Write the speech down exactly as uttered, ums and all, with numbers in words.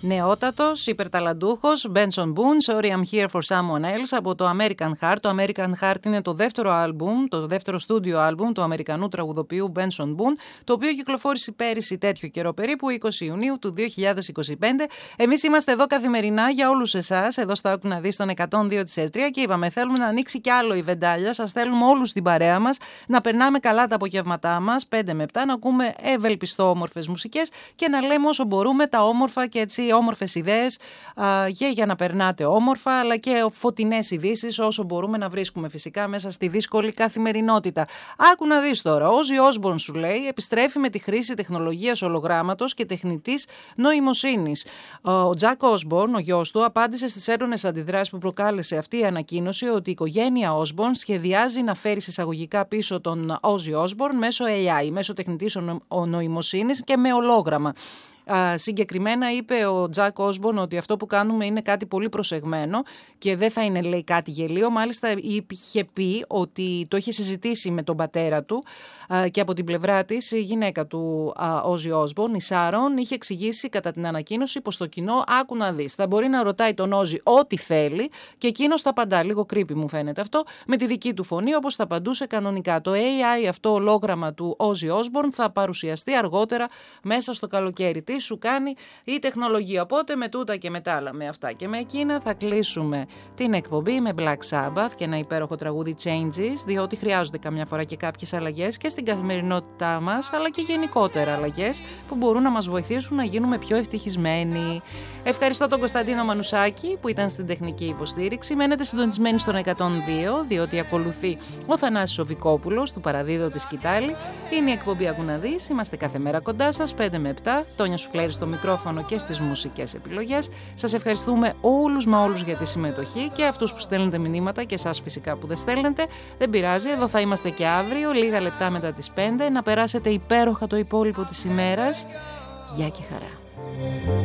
Νεότατος, υπερταλαντούχος, Benson Boone, Sorry I'm Here for Someone Else από το American Heart. Το American Heart είναι το δεύτερο άλμπουμ, το δεύτερο στούντιο άλμπουμ του Αμερικανού τραγουδοποιού Benson Boone, το οποίο κυκλοφόρησε πέρυσι τέτοιο καιρό, περίπου είκοσι Ιουνίου του δύο χιλιάδες είκοσι πέντε. Εμείς είμαστε εδώ καθημερινά για όλους εσάς, εδώ στο Άκου να δεις τον εκατόν δύο της Ερτρία και είπαμε θέλουμε να ανοίξει κι άλλο η βεντάλια, σας θέλουμε όλους στην παρέα μας, να περνάμε καλά τα απογεύματά μας, πέντε με επτά, να ακούμε ευελπιστό όμορφες μουσικές και να λέμε όσο μπορούμε τα όμορφα και έτσι όμορφες ιδέες α, και για να περνάτε όμορφα, αλλά και φωτεινές ειδήσεις όσο μπορούμε να βρίσκουμε φυσικά μέσα στη δύσκολη καθημερινότητα. Άκου να δεις τώρα, ο Ozzy Osbourne σου λέει επιστρέφει με τη χρήση τεχνολογίας ολογράμματος και τεχνητής νοημοσύνης. Ο Jack Osbourne, ο γιος του, απάντησε στις έντονες αντιδράσεις που προκάλεσε αυτή η ανακοίνωση ότι η οικογένεια Osbourne σχεδιάζει να φέρει εισαγωγικά πίσω τον Ozzy Osbourne μέσω έι άι, μέσω τεχνητής νοημοσύνης και με ολόγραμμα. Uh, συγκεκριμένα είπε ο Τζακ Όσμπορν ότι αυτό που κάνουμε είναι κάτι πολύ προσεγμένο και δεν θα είναι, λέει, κάτι γελίο. Μάλιστα είχε πει ότι το είχε συζητήσει με τον πατέρα του uh, και από την πλευρά της η γυναίκα του Όζι uh, Όσμπορν, η Σάρον, είχε εξηγήσει κατά την ανακοίνωση πως το κοινό, άκου να δεις, θα μπορεί να ρωτάει τον Όζι ό,τι θέλει και εκείνος θα απαντά. Λίγο creepy μου φαίνεται αυτό, με τη δική του φωνή όπως θα απαντούσε κανονικά. Το έι άι, αυτό ολόγραμμα του Όζι Όσμπορν, θα παρουσιαστεί αργότερα μέσα στο καλοκαίρι. Σου κάνει η τεχνολογία. Οπότε με τούτα και με τα άλλα, με αυτά και με εκείνα, θα κλείσουμε την εκπομπή με Black Sabbath και ένα υπέροχο τραγούδι Changes, διότι χρειάζονται καμιά φορά και κάποιες αλλαγές και στην καθημερινότητά μας, αλλά και γενικότερα αλλαγές που μπορούν να μας βοηθήσουν να γίνουμε πιο ευτυχισμένοι. Ευχαριστώ τον Κωνσταντίνο Μανουσάκη που ήταν στην τεχνική υποστήριξη. Μένετε συντονισμένοι στον εκατόν δύο, διότι ακολουθεί ο Θανάσης ο Βικόπουλος του Παραδίδω τη Σκητάλη. Είναι η εκπομπή Άκου να δεις. Είμαστε κάθε μέρα κοντά σας, πέντε με επτά. Τόνια Σουφλέρη στο μικρόφωνο και στις μουσικές επιλογές. Σας ευχαριστούμε όλους μα όλους για τη συμμετοχή και αυτούς που στέλνετε μηνύματα και εσάς φυσικά που δεν στέλνετε. Δεν πειράζει, εδώ θα είμαστε και αύριο, λίγα λεπτά μετά τις πέντε. Να περάσετε υπέροχα το υπόλοιπο της ημέρας. Γεια και χαρά.